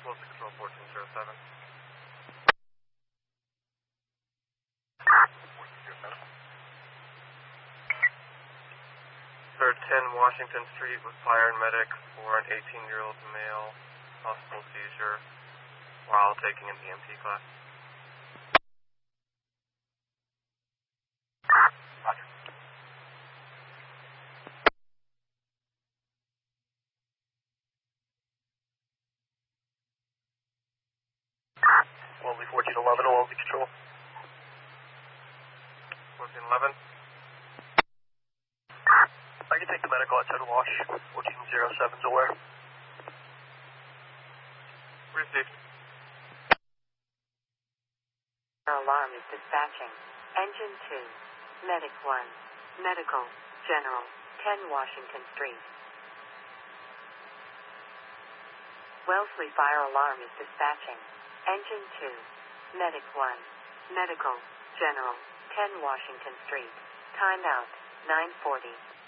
Wellesley Control 1407. 3rd 10 Washington Street with fire and medic for an 18-year-old male, possible seizure while taking an EMT class. Roger. Wellesley 1411, Wellesley Control. 1411. I can take the medical at 10 Wash. 1407's aware. Received. Alarm is dispatching. Engine 2. Medic 1. Medical. General. 10 Washington Street. Wellesley Fire Alarm is dispatching. Engine 2. Medic 1. Medical. General. 10 Washington Street. Timeout. 9:40.